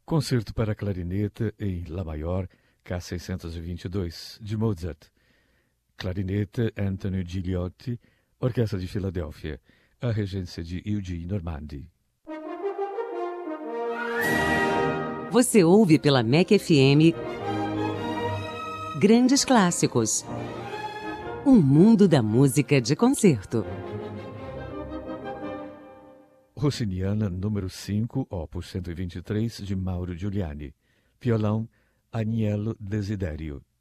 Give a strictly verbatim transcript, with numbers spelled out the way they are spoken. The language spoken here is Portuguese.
Concerto para clarinete em Lá maior, K seiscentos e vinte e dois, de Mozart. Clarinete Anthony Gigliotti, Orquestra de Filadélfia. A regência de Eugene Normandi. Você ouve pela M E C F M Grandes Clássicos. Um mundo da música de concerto. Rossiniana, número cinco, opus cento e vinte e três, de Mauro Giuliani. Violão, Agnello Desiderio.